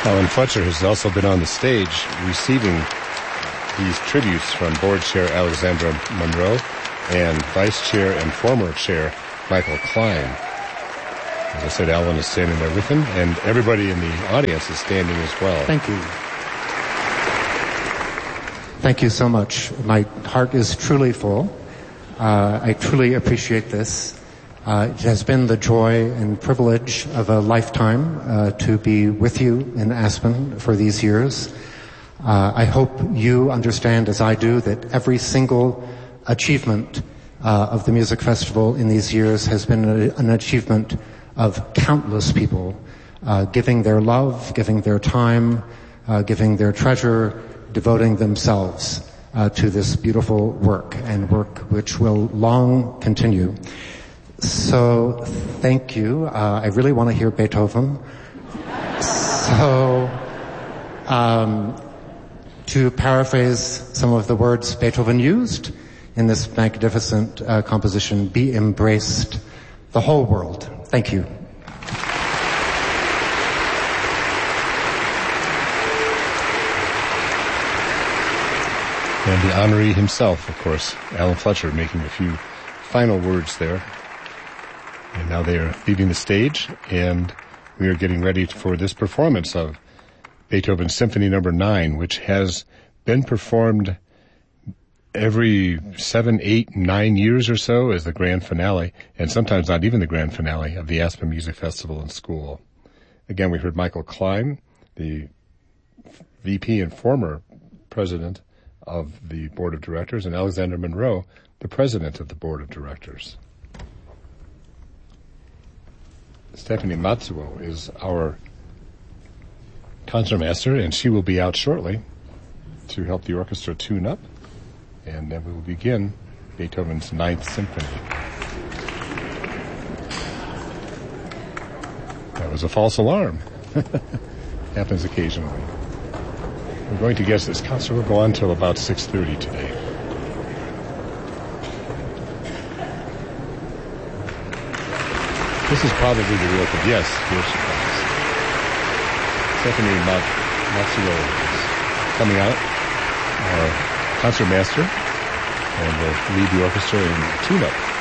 Alan Fletcher has also been on the stage receiving these tributes from Board Chair Alexandra Monroe and Vice Chair and former Chair Michael Klein. As I said, Alan is standing there with him, and everybody in the audience is standing as well. Thank you. Thank you so much. My heart is truly full. I truly appreciate this. It has been the joy and privilege of a lifetime to be with you in Aspen for these years. I hope you understand, as I do, that every single achievement of the Music Festival in these years has been an achievement of countless people giving their love, giving their time, giving their treasure, devoting themselves to this beautiful work, and work which will long continue. So, thank you. I really want to hear Beethoven. So, to paraphrase some of the words Beethoven used in this magnificent composition, be embraced, the whole world. Thank you. And the honoree himself, of course, Alan Fletcher, making a few final words there. And now they are leaving the stage, and we are getting ready for this performance of Beethoven's Symphony No. 9, which has been performed every 7, 8, 9 years or so as the grand finale, and sometimes not even the grand finale of the Aspen Music Festival and School. Again, we heard Michael Klein, the VP and former president of the Board of Directors, and Alexandra Monroe, the president of the Board of Directors. Stephanie Matsuo is our concertmaster, and she will be out shortly to help the orchestra tune up, and then we will begin Beethoven's Ninth Symphony. That was a false alarm. Happens occasionally. We're going to guess this concert will go on till about 6:30 today. This is probably the real thing. Yes, here she comes. Stephanie Matsuo is coming out, our concert master, and will lead the orchestra in tune-up.